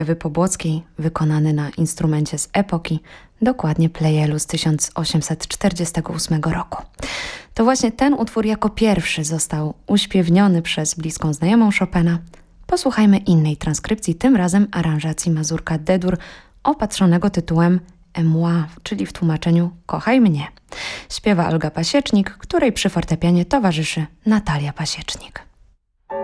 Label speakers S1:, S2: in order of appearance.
S1: Pobłockiej, wykonany na instrumencie z epoki, dokładnie plejelu z 1848 roku. To właśnie ten utwór jako pierwszy został uśpiewniony przez bliską znajomą Chopina. Posłuchajmy innej transkrypcji, tym razem aranżacji Mazurka D-dur opatrzonego tytułem Moi, czyli w tłumaczeniu Kochaj mnie. Śpiewa Olga Pasiecznik, której przy fortepianie towarzyszy Natalia Pasiecznik.